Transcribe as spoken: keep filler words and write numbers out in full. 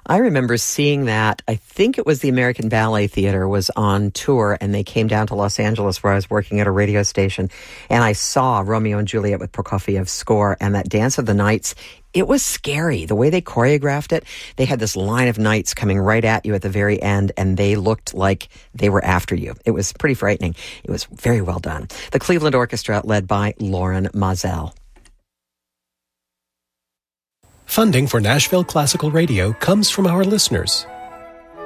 I remember seeing that. I think it was the American Ballet Theater was on tour, and they came down to Los Angeles where I was working at a radio station, and I saw Romeo and Juliet with Prokofiev's score, and that Dance of the Knights. It was scary. The way they choreographed it, they had this line of knights coming right at you at the very end, and they looked like they were after you. It was pretty frightening. It was very well done. The Cleveland Orchestra, led by Lauren Moselle. Funding for Nashville Classical Radio comes from our listeners,